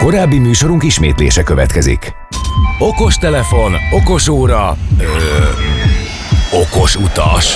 Korábbi műsorunk ismétlése következik. Okos telefon, okos óra, okos utas.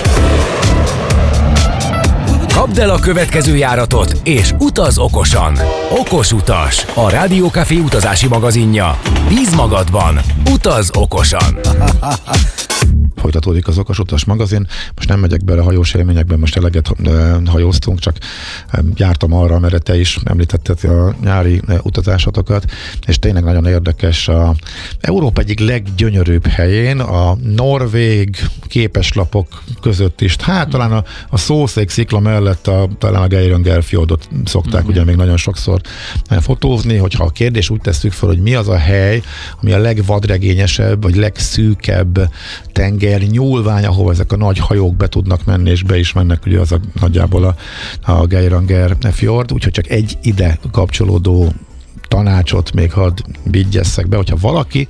Kapd el a következő járatot, és utaz okosan. Okos utas, a Rádió Café utazási magazinja. Bíz magadban, utaz okosan. Folytatódik az Okos Utas magazin. Most nem megyek bele hajós élményekben, most eleget hajóztunk, csak jártam arra, mert te is említetted a nyári utazásotokat, és tényleg nagyon érdekes. A Európa egyik leggyönyörűbb helyén, a norvég képeslapok között is, hát talán a Szószék szikla mellett talán a Geiranger-fjordot szokták ugye még nagyon sokszor fotózni, hogyha a kérdés úgy tesszük fel, hogy mi az a hely, ami a legvadregényesebb, vagy legszűkebb tenger nyúlvány, ahol ezek a nagy hajók be tudnak menni, és be is mennek, ugye az nagyjából a Geiranger fjord, úgyhogy csak egy ide kapcsolódó tanácsot még hadd vigyesszek be, hogyha valaki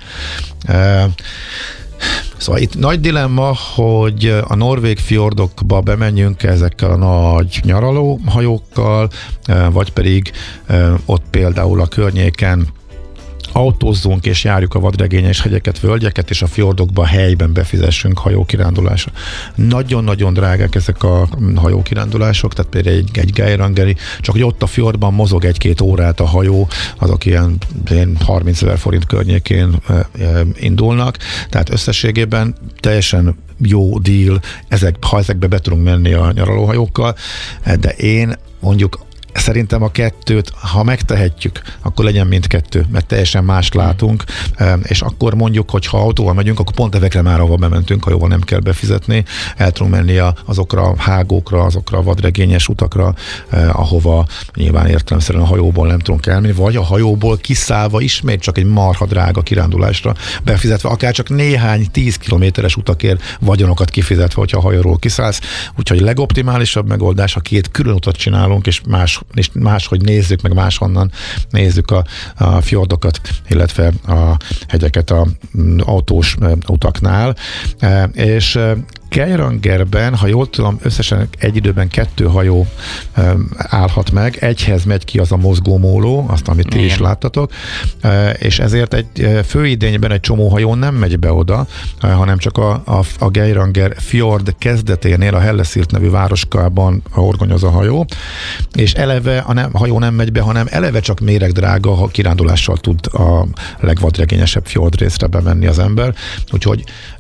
szóval itt nagy dilemma, hogy a norvég fjordokba bemenjünk ezekkel a nagy nyaralóhajókkal, vagy pedig ott például a környéken autózzunk és járjuk a vadregényes hegyeket, völgyeket, és a fjordokba helyben befizessünk hajókirándulásra. Nagyon-nagyon drágák ezek a hajókirándulások, tehát például egy Geirangeri, csak hogy ott a fjordban mozog 1-2 órát a hajó, azok ilyen 30 000 forint környékén indulnak, tehát összességében teljesen jó deal, ha ezekbe be tudunk menni a nyaralóhajókkal, de én mondjuk szerintem a kettőt, ha megtehetjük, akkor legyen mindkettő, mert teljesen mást látunk, és akkor mondjuk, hogy ha autóval megyünk, akkor pont ezekre már ahol bementünk, hajóval nem kell befizetni, el tudunk menni azokra a hágókra, azokra a vadregényes utakra, ahova nyilván értelemszerűen a hajóból nem tudunk elmenni, vagy a hajóból kiszállva ismét csak egy marha drága kirándulásra befizetve, akár csak néhány 10 kilométeres utakért vagyonokat kifizetve, hogyha a hajóról kiszállsz. Úgyhogy a legoptimálisabb megoldás, ha 2 külön utat csinálunk, és máshogy nézzük, meg máshonnan nézzük a fjordokat, illetve a hegyeket a autós utaknál. És Geirangerben, ha jól tudom, összesen egy időben 2 hajó állhat meg, egyhez megy ki az a mozgómóló, azt, amit ti is láttatok, és ezért egy főidényben egy csomó hajó nem megy be oda, hanem csak a Geiranger fjord kezdeténél, a Hellesirt nevű városkában horgonyoz a hajó, és eleve a hajó nem megy be, hanem eleve csak méregdrága, ha kirándulással tud a legvadregényesebb fjord részre bemenni az ember, úgyhogy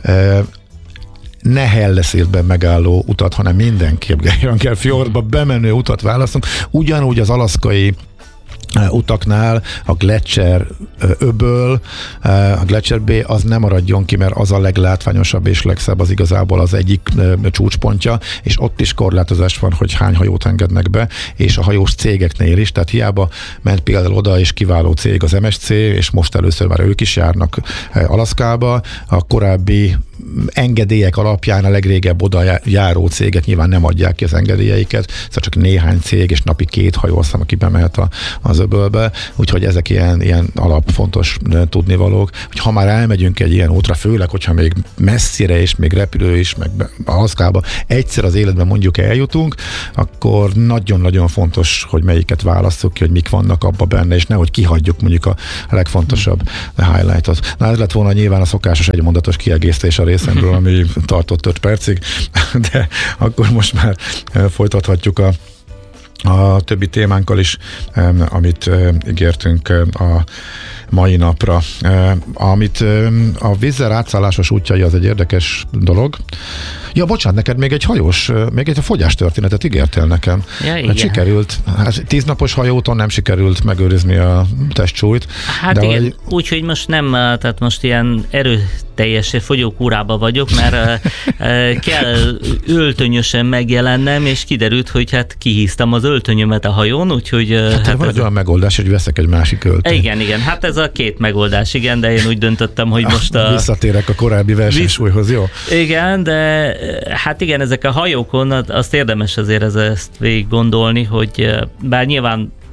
ne Hellesirtben megálló utat, hanem mindenképp Geiranger fjordba bemenő utat választunk. Ugyanúgy az alaszkai utaknál a Gletscher öböl, a Gletscher B az nem maradjon ki, mert az a leglátványosabb és legszebb, az igazából az egyik csúcspontja, és ott is korlátozás van, hogy hány hajót engednek be, és a hajós cégeknél is, tehát hiába ment például oda, és kiváló cég az MSC, és most először már ők is járnak Alaszkába, a korábbi engedélyek alapján a legrégebb oda járó cégek nyilván nem adják ki az engedélyeiket, szóval csak néhány cég, és napi 2 hajó, aztán aki bemehet az öbölbe, úgyhogy ezek ilyen alapfontos tudnivalók, hogy ha már elmegyünk egy ilyen útra, főleg, hogyha még messzire is, még repülő is, meg Alaszkába egyszer az életben mondjuk eljutunk, akkor nagyon-nagyon fontos, hogy melyiket válasszuk ki, hogy mik vannak abba benne, és nehogy kihagyjuk mondjuk a legfontosabb highlightot. Na, ez lett volna nyilván a szokásos egymondatos kiegészítés a részemről, ami tartott 5 percig, de akkor most már folytathatjuk a többi témánkkal is, amit ígértünk a mai napra. Amit a vízzel átszállásos útjai, az egy érdekes dolog. Ja, bocsánat, neked még egy hajós, még egy fogyástörténetet ígértél nekem. Ja, igen. Sikerült, 10 napos hajóton nem sikerült megőrizni a testsúlyt. Hát igen, úgyhogy most nem, tehát most ilyen erőteljes fogyókúrába vagyok, mert kell öltönyösen megjelennem, és kiderült, hogy hát kihíztam az öltönyömet a hajón, úgyhogy... Hát van egy olyan megoldás, hogy veszek egy másik öltönyt. Igen, hát ez a 2 megoldás, igen, de én úgy döntöttem, hogy most visszatérek a korábbi versenysúlyhoz, jó? Igen, de hát igen, ezek a hajókon azt érdemes azért ezt végig gondolni, hogy bár nyilván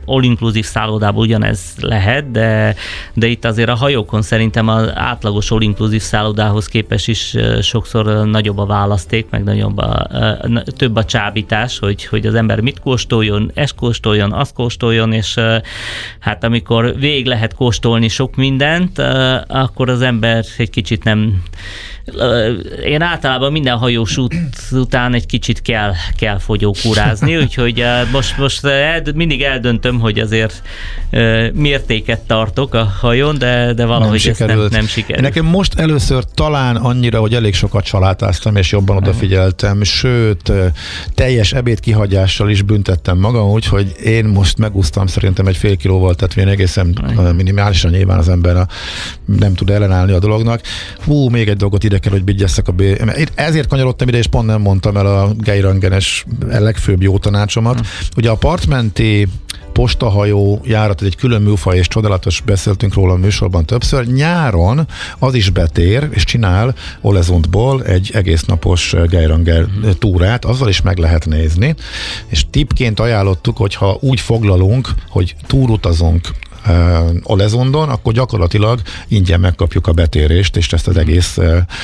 all-inclusive szállodában ugyanez lehet, de itt azért a hajókon szerintem az átlagos all-inclusive szállodához képest is sokszor nagyobb a választék, meg több a csábítás, hogy az ember mit kóstoljon, ezt kóstoljon, azt kóstoljon, és hát amikor végig lehet kóstolni sok mindent, akkor az ember egy kicsit nem... Én általában minden hajós út után egy kicsit kell fogyókúrázni, úgyhogy most mindig eldöntöm, hogy azért mértéket tartok a hajón, de valahogy ezt nem sikerült. Nekem most először talán annyira, hogy elég sokat salátáztam, és jobban odafigyeltem, sőt, teljes ebédkihagyással is büntettem magam, úgyhogy én most megúsztam szerintem egy fél kilóval tetvén, egészen minimálisan nyilván az ember nem tud ellenállni a dolognak. Még egy dolgot ide kell, hogy vigyesszek ezért kanyarodtam ide, és pont nem mondtam el a Geirangenes legfőbb jó tanácsomat. Ugye a partmenti postahajó járat, egy külön műfaj, és csodálatos, beszéltünk róla a műsorban többször. Nyáron az is betér, és csinál Olezontból egy egész napos Geiranger túrát, azzal is meg lehet nézni, és tippként ajánlottuk, hogyha úgy foglalunk, hogy túrutazunk Olezondon, akkor gyakorlatilag ingyen megkapjuk a betérést, és ezt az egész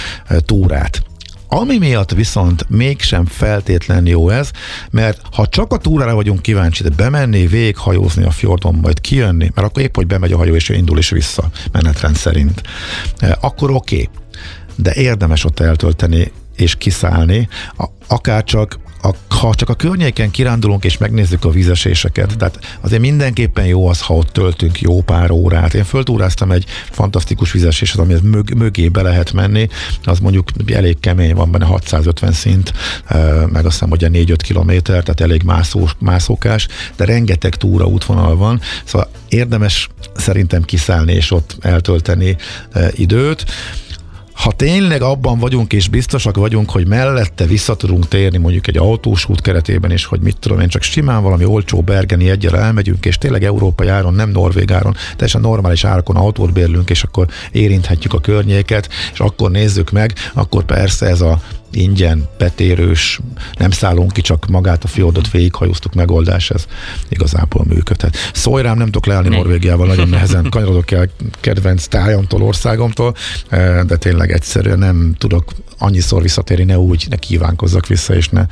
túrát. Ami miatt viszont mégsem feltétlen jó ez, mert ha csak a túrára vagyunk kíváncsi, de bemenni, végighajózni a fjordon, majd kijönni, mert akkor épp, hogy bemegy a hajó, és indul is vissza menetrend szerint, akkor oké. De érdemes ott eltölteni és kiszállni, akár csak ha csak a környéken kirándulunk és megnézzük a vízeséseket, tehát azért mindenképpen jó az, ha ott töltünk jó pár órát. Én föltúráztam egy fantasztikus vízeséshez, amihez mögé be lehet menni, az mondjuk elég kemény, van benne 650 szint, meg azt hiszem, hogy 4-5 kilométer, tehát elég mászókás, de rengeteg túra útvonal van, szóval érdemes szerintem kiszállni és ott eltölteni időt. Ha tényleg abban vagyunk és biztosak vagyunk, hogy mellette vissza tudunk térni mondjuk egy autós út keretében is, hogy mit tudom én, csak simán valami olcsó bergeni egyel elmegyünk, és tényleg európai áron, nem norvég áron, teljesen normális árakon autót bérlünk, és akkor érinthetjük a környéket, és akkor nézzük meg, akkor persze ez a ingyen, betérős, nem szállunk ki, csak magát a fjordot végighajóztuk megoldás, ez igazából működhet. Szólj rám, nem tudok leállni Norvégiával, nagyon nehezen kanyarodok el kedvenc tájamtól, országomtól, de tényleg egyszerűen nem tudok annyiszor visszatérni, ne kívánkozzak vissza, és ne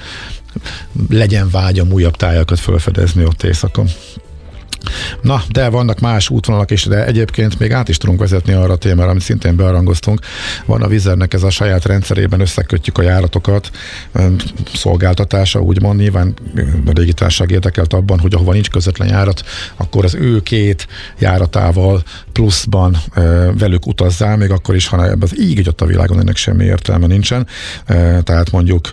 legyen vágyam újabb tájakat felfedezni ott éjszakon. Na, de vannak más útvonalak is, de egyébként még át is tudunk vezetni arra a témára, amit szintén bearangoztunk. Van a Vizernek ez a saját rendszerében, összekötjük a járatokat, szolgáltatása, úgymond, nyilván a légitársaság érdekelt abban, hogy ahova nincs közvetlen járat, akkor az ő két járatával pluszban velük utazzál, még akkor is, ha az így ott a világon ennek semmi értelme nincsen. Tehát mondjuk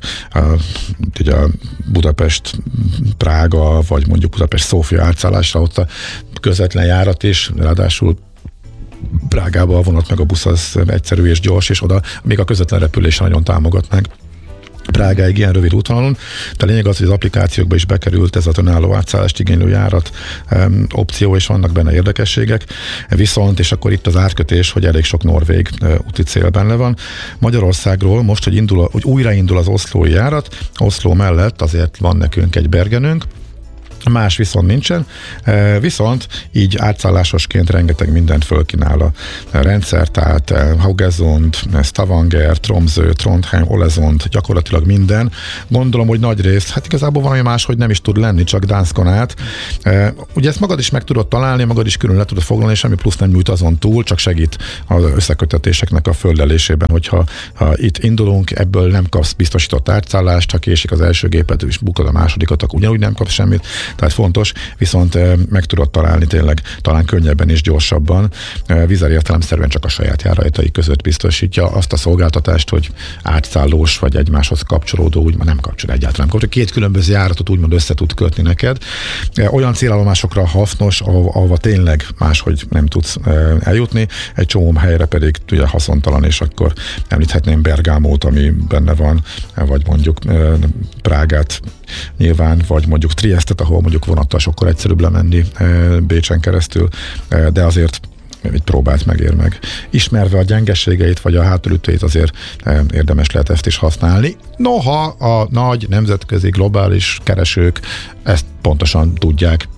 ugye Budapest, Prága, vagy mondjuk Budapest, Szófia átszállásra ott a közvetlen járat is, ráadásul Prágába a vonat meg a busz az egyszerű és gyors, és oda még a közvetlen repülés nagyon támogatnánk Prágáig ilyen rövid útvonalon, de lényeg az, hogy az applikációkba is bekerült ez az önálló átszállást igénylő járat opció, és vannak benne érdekességek, viszont, és akkor itt az átkötés, hogy elég sok norvég úti cél benne van. Magyarországról most, hogy újraindul az oszlói járat, Oszló mellett azért van nekünk egy Bergenünk, más viszont nincsen, viszont így átszállásosként rengeteg mindent fölkínál a rendszer, tehát Haugesund, Stavanger, Tromsø, Trondheim, Olezont, gyakorlatilag minden. Gondolom, hogy nagy rész, hát igazából valami más, hogy nem is tud lenni, csak Danskon át. Ugye ezt magad is meg tudod találni, magad is külön le tudod foglalni, és semmi plusz nem nyújt azon túl, csak segít az összekötetéseknek a földlelésében, hogyha itt indulunk, ebből nem kapsz biztosított átszállást, ha késik az első gépet, és bukod a másodikat, akkor ugyanúgy nem kapsz semmit. Tehát fontos, viszont meg tudod találni tényleg talán könnyebben és gyorsabban. Vizer értelemszerűen csak a saját járatai között biztosítja azt a szolgáltatást, hogy átszállós vagy egymáshoz kapcsolódó, úgymond nem kapcsol egyáltalán. Két különböző járatot úgymond össze tud kötni neked. Olyan célállomásokra hasznos, ahova tényleg máshogy nem tudsz eljutni, egy csomó helyre pedig ugye haszontalan, és akkor említhetném Bergámót, ami benne van, vagy mondjuk Prágát nyilván, vagy mondjuk Triestet, ahol mondjuk vonattal sokkal egyszerűbb lemenni Bécsen keresztül, de azért egy próbát megér meg. Ismerve a gyengeségeit, vagy a hátulütőit azért érdemes lehet ezt is használni. Noha a nagy nemzetközi globális keresők ezt pontosan tudják,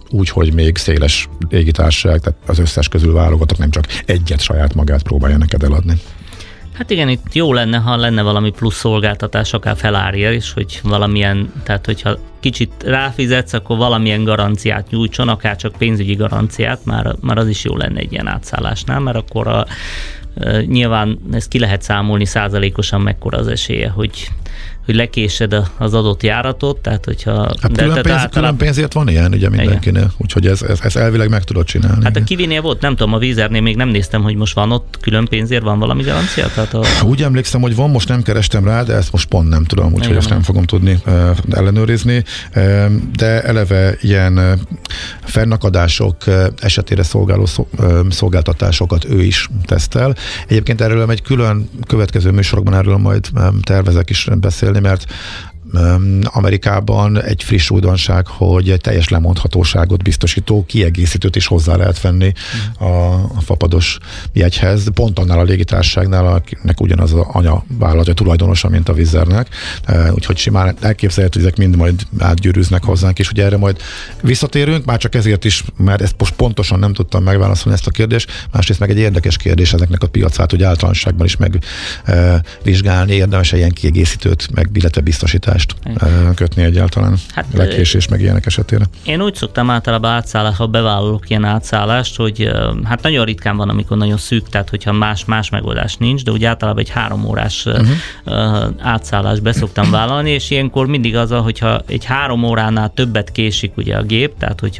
úgy, hogy még széles légitársaság, tehát az összes közül válogatok, nem csak egyet saját magát próbálja neked eladni. Hát igen, itt jó lenne, ha lenne valami plusz szolgáltatás, akár felárja is, hogy valamilyen, tehát hogyha kicsit ráfizetsz, akkor valamilyen garanciát nyújtson, akár csak pénzügyi garanciát, már az is jó lenne egy ilyen átszállásnál, mert akkor nyilván ezt ki lehet számolni százalékosan, mekkora az esélye, hogy lekésed az adott járatot, tehát hogyha... Hát külön pénzért van ilyen ugye mindenkinél, úgyhogy ez elvileg meg tudod csinálni. Hát a Kiwinél volt, nem tudom, a Wizz-nél még nem néztem, hogy most van ott külön pénzért, van valami garancia? Úgy emlékszem, hogy van, most nem kerestem rá, de ezt most pont nem tudom, úgyhogy ezt nem fogom tudni ellenőrizni, de eleve ilyen fennakadások esetére szolgáló szolgáltatásokat ő is tesztel. Egyébként erről egy külön következő műsorokban erről majd tervezek is beszélni, mert Amerikában egy friss újdonság, hogy egy teljes lemondhatóságot biztosító kiegészítőt is hozzá lehet venni a fapados jegyhez, pont annál a légitársaságnál, akinek ugyanaz az anyavállalat, a tulajdonosa, mint a Wizzernek, úgyhogy simán elképzelhető, hogy ezek mind majd átgyűrűznek hozzánk, és ugye erre majd visszatérünk, már csak ezért is, mert ezt most pontosan nem tudtam megválaszolni ezt a kérdést, másrészt meg egy érdekes kérdés ezeknek a piacát, hogy általánosságban is megvizsgálni, érdemes ilyen kiegészítőt, meg illetve biztosítást kötni egyáltalán lekésés meg ilyenek esetére. Én úgy szoktam általában átszállás, ha bevállalok ilyen átszállást, hogy hát nagyon ritkán van, amikor nagyon szűk, tehát hogyha más megoldás nincs, de úgy általában egy 3 órás átszállást be szoktam vállalni, és ilyenkor mindig az, hogyha egy 3 óránál többet késik ugye a gép,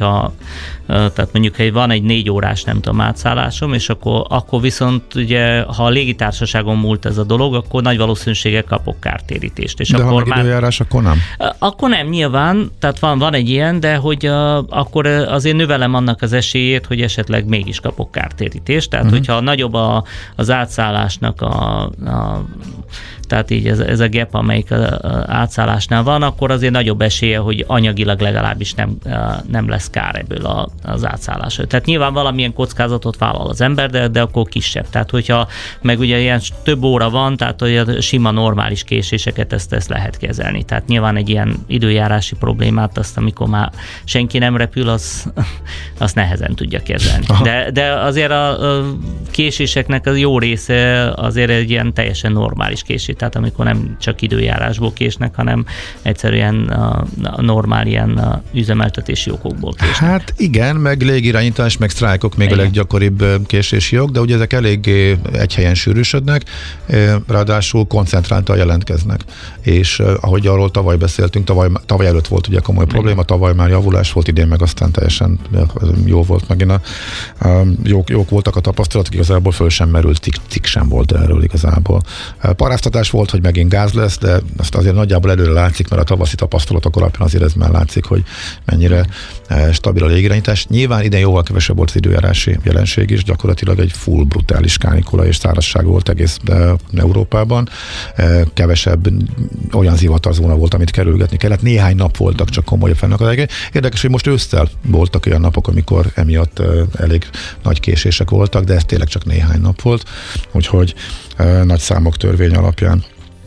tehát mondjuk, hogy van egy 4 órás, nem tudom, átszállásom, és akkor viszont ugye, ha a légitársaságon múlt ez a dolog, akkor nagy valószínűséggel kapok kártérítést. És de akkor ha időjárás, akkor nem? Akkor nem, nyilván, tehát van egy ilyen, de hogy akkor azért növelem annak az esélyét, hogy esetleg mégis kapok kártérítést. Tehát, hogyha nagyobb az átszállásnak tehát így ez a gap, amelyik átszállásnál van, akkor azért nagyobb esélye, hogy anyagilag legalábbis nem lesz kár ebből az átszállásról. Tehát nyilván valamilyen kockázatot vállal az ember, de akkor kisebb. Tehát hogyha meg ugye ilyen több óra van, tehát hogy a sima normális késéseket ezt lehet kezelni. Tehát nyilván egy ilyen időjárási problémát, azt amikor már senki nem repül, azt nehezen tudja kezelni. De azért a késéseknek az jó része azért egy ilyen teljesen normális késés. Tehát amikor nem csak időjárásból késnek, hanem egyszerűen a normál ilyen üzemeltetési okokból késnek. Hát igen, meg légirányítás, meg sztrájkok még igen. A leggyakoribb késési ok, de ugye ezek eléggé egy helyen sűrűsödnek, ráadásul koncentráltan jelentkeznek. És ahogy arról tavaly beszéltünk, tavaly előtt volt ugye komoly probléma, tavaly már javulás volt, idén meg aztán teljesen jó volt megint jók voltak a tapasztalatok, igazából föl sem merült, cikk sem volt erről igazából. Paráztatás volt, hogy megint gáz lesz, de azt azért nagyjából előre látszik, mert a tavaszi tapasztalatok alapján azért ez már látszik, hogy mennyire stabil a légirányítás. Nyilván idén jóval kevesebb volt az időjárási jelenség is, gyakorlatilag egy full brutális kánikula és szárazság volt egész Európában. Kevesebb olyan zivatarzóna volt, amit kerülgetni kellett. Néhány nap voltak csak komolyabb fennakadások. Érdekes, hogy most ősszel voltak olyan napok, amikor emiatt elég nagy késések voltak, de ez tényleg csak néhány nap volt, úgyhogy nagy számok törvény alapján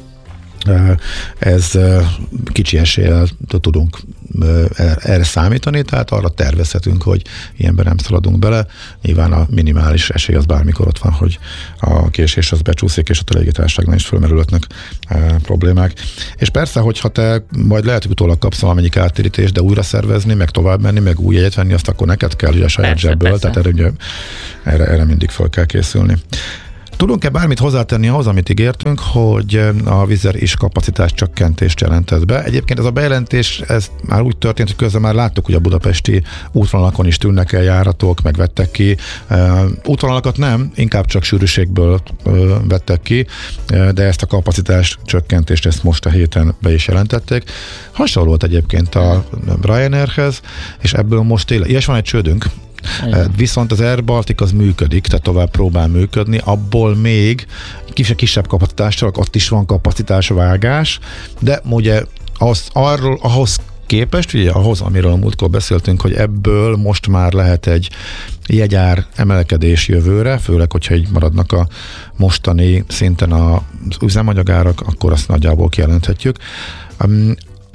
ez kicsi eséllyel tudunk erre számítani, tehát arra tervezhetünk, hogy ilyenben nem szaladunk bele. Nyilván a minimális esély az bármikor ott van, hogy a késés az becsúszik, és a légitársaságnál is fölmerülhetnek problémák. És persze, hogyha te majd lehet, hogy utólag kapsz valamennyi kártérítést, de újra szervezni, meg tovább menni, meg új jegyet venni, azt akkor neked kell ugye a saját zsebből, tehát erre mindig fel kell készülni. Tudunk-e bármit hozzátenni ahhoz, amit ígértünk, hogy a Wizzair is kapacitás csökkentést jelentett be? Egyébként ez a bejelentés, ez már úgy történt, hogy közben már láttuk, hogy a budapesti útvonalakon is tűnnek el járatok, meg vettek ki. Útvonalakat nem, inkább csak sűrűségből vettek ki, de ezt a kapacitás csökkentést ezt most a héten be is jelentették. Hasonlót egyébként a Ryanairhez, és ebből most és van egy csődünk. Viszont az Air Baltic az működik, tehát tovább próbál működni, abból még kisebb kapacitással, ott is van kapacitásvágás, de ugye ahhoz képest, ugye ahhoz, amiről a múltkor beszéltünk, hogy ebből most már lehet egy jegyár emelkedés jövőre, főleg, hogyha így maradnak a mostani szinten az üzemanyagárak, akkor azt nagyjából kijelenthetjük.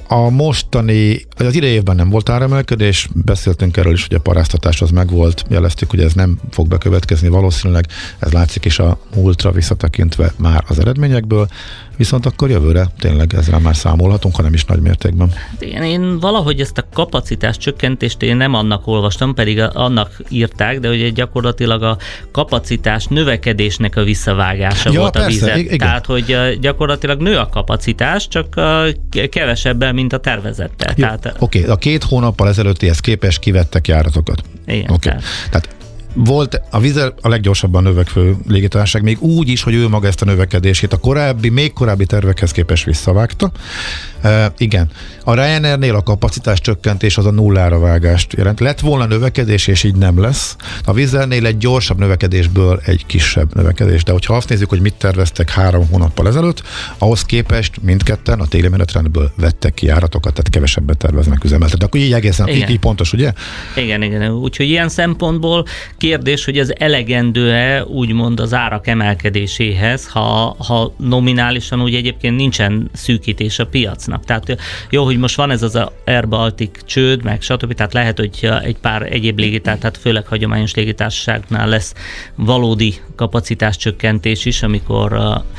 az idei évben nem volt áremelkedés, beszéltünk erről is, hogy a paráztatás az megvolt, jeleztük, hogy ez nem fog bekövetkezni valószínűleg, ez látszik is a múltra visszatekintve már az eredményekből, viszont akkor jövőre tényleg ezzel már számolhatunk, hanem is nagy mértékben. Igen, én valahogy ezt a kapacitás csökkentést én nem annak olvastam, pedig annak írták, de ugye gyakorlatilag a kapacitás növekedésnek a visszavágása volt persze, a Vízer. Igen. Tehát, hogy gyakorlatilag nő a kapacitás, csak kevesebben, mint a tervezettel. Oké, a 2 hónappal ezelőttihez képest kivettek járatokat. Igen. Okay. Tehát volt a Vízer a leggyorsabban növekvő légitársaság, még úgy is, hogy ő maga ezt a növekedését a még korábbi tervekhez képest visszavágta. Igen. A Ryanairnél a kapacitás csökkentés az a nullára vágást jelent. Lett volna növekedés, és így nem lesz. A Vízernél egy gyorsabb növekedésből egy kisebb növekedés. De hogyha azt nézzük, hogy mit terveztek 3 hónappal ezelőtt, ahhoz képest mindketten a téli menetrendből vettek ki járatokat, tehát kevesebbet terveznek üzemeltetni. Akkor így egészen így pontos, ugye? Igen. Úgyhogy ilyen szempontból kérdés, hogy ez elegendő-e úgymond az árak emelkedéséhez, ha nominálisan úgy egyébként nincsen szűkítés a piacnak. Tehát jó, hogy most van ez az Air Baltic csőd, meg stb. Tehát lehet, hogy egy pár egyéb légitársaság, tehát főleg hagyományos légitársaságnál lesz valódi kapacitáscsökkentés is, amikor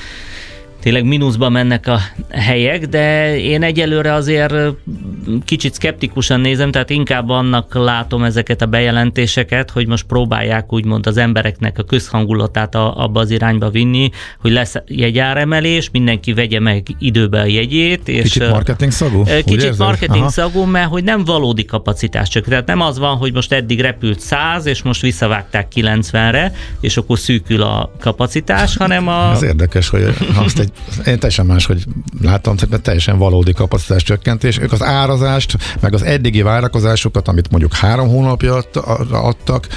tényleg mínuszba mennek a helyek, de én egyelőre azért kicsit szkeptikusan nézem, tehát inkább annak látom ezeket a bejelentéseket, hogy most próbálják úgymond az embereknek a közhangulatát abba az irányba vinni, hogy lesz jegyáremelés, mindenki vegye meg időbe a jegyét. És kicsit marketing szagú? Kicsit marketing szagú, mert hogy nem valódi kapacitás csak. Tehát nem az van, hogy most eddig repült 100, és most visszavágták 90-re, és akkor szűkül a kapacitás, hanem Ez érdekes, hogy azt én teljesen máshogy látom, teljesen valódi kapacitás csökkentés. Ők az árazást, meg az eddigi várakozásokat, amit mondjuk 3 hónapja adtak,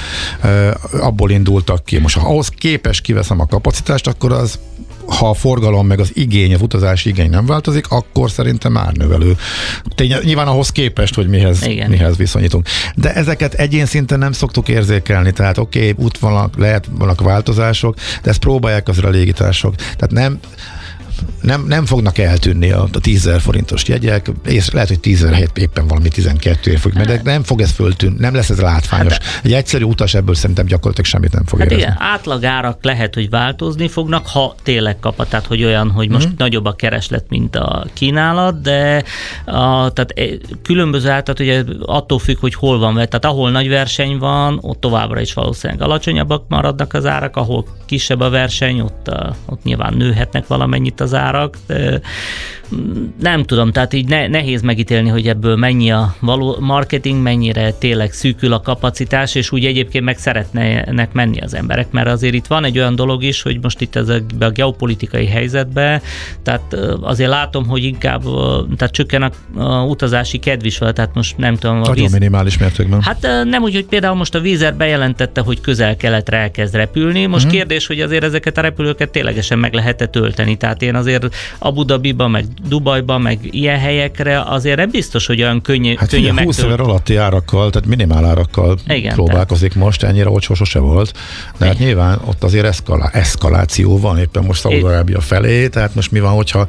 abból indultak ki. Most ha ahhoz képes kiveszem a kapacitást, akkor az, ha a forgalom meg az igény, az utazási igény nem változik, akkor szerintem már növelő. Nyilván ahhoz képest, hogy mihez viszonyítunk. De ezeket egyén szinten nem szoktuk érzékelni, tehát lehet vannak változások, de ezt próbálják azért a légitársaságok. Tehát nem fognak eltűnni a 10 000 forintos jegyek, és lehet, hogy 10 000 helyett éppen valami 12 fog, de nem fog ez föltűnni, nem lesz ez látványos. Egy egyszerű utas ebből szerintem gyakorlatilag semmit nem fog érezni. Igen, átlagárak lehet, hogy változni fognak, ha tényleg tehát hogy olyan, hogy most nagyobb a kereslet, mint a kínálat, de tehát különböző tehát ugye attól függ, hogy hol van, tehát ahol nagy verseny van, ott továbbra is valószínűleg alacsonyabbak maradnak az árak, ahol kisebb a verseny, ott nyilván nőhetnek valamennyit az árak. Nem tudom, tehát így nehéz megítélni, hogy ebből mennyi a való marketing, mennyire tényleg szűkül a kapacitás, és úgy egyébként meg szeretnének menni az emberek, mert azért itt van egy olyan dolog is, hogy most itt ezekben a geopolitikai helyzetben, tehát azért látom, hogy inkább tehát csökken a utazási kedv is vele, tehát most nem tudom. Nagyon minimális mértékben. Hát nem úgy, hogy például most a Vízer bejelentette, hogy közel-keletre elkezd repülni, most kérdés, hogy azért ezeket a repülőket ténylegesen meg lehet-e tölteni, tehát én azért Abu Dhabiba, meg Dubajba, meg ilyen helyekre azért nem biztos, hogy olyan könnyű megtölteni. 20 ezer alatti árakkal, tehát minimál árakkal próbálkozik most, ennyire olcsó sose volt, de hát nyilván ott azért eszkaláció van, éppen most Szaúd-Arábia felé, tehát most mi van, hogyha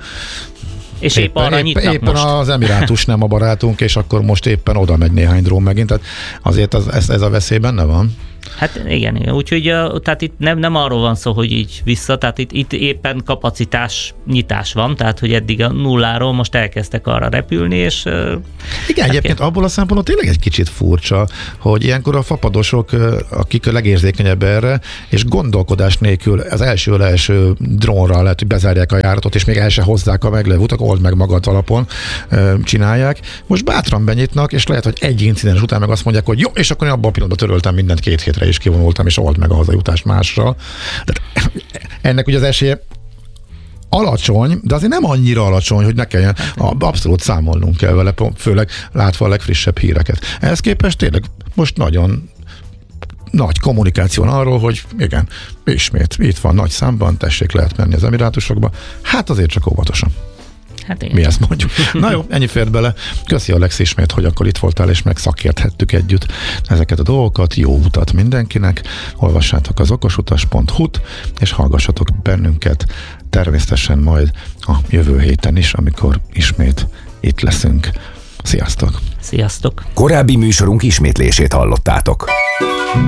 és éppen most. Az Emirátus nem a barátunk, és akkor most éppen oda megy néhány drón megint, tehát azért ez a veszély benne van. Hát igen. Úgyhogy tehát itt nem arról van szó, hogy így vissza, tehát itt éppen kapacitás nyitás van, tehát hogy eddig a nulláról most elkezdtek arra repülni, és... Igen, egyébként abból a szempontból tényleg egy kicsit furcsa, hogy ilyenkor a fapadosok, akik a legérzékenyebb erre, és gondolkodás nélkül az első drónra lehet, hogy bezárják a járatot, és még el se hozzák a meglevő utak, old meg magad alapon csinálják. Most bátran benyitnak, és lehet, hogy egy incidens után meg azt mondják, hogy jó, és akkor én abban a pillanatban töröltem mindent 2 hétre, és kivonultam, és old meg a hazajutást másra. De ennek ugye az esélye alacsony, de azért nem annyira alacsony, hogy ne kelljen, abszolút számolnunk kell vele, főleg látva a legfrissebb híreket. Ehhez képest tényleg most nagyon nagy kommunikáció arról, hogy igen, ismét itt van nagy számban, tessék, lehet menni az Emirátusokba, hát azért csak óvatosan. Hát mi ezt mondjuk. Na jó, ennyi fért bele. Köszi Alex ismét, hogy akkor itt voltál, és megszakérthettük együtt ezeket a dolgokat. Jó utat mindenkinek. Olvassátok az okosutas.hu-t, és hallgassatok bennünket természetesen majd a jövő héten is, amikor ismét itt leszünk. Sziasztok! Sziasztok! Korábbi műsorunk ismétlését hallottátok.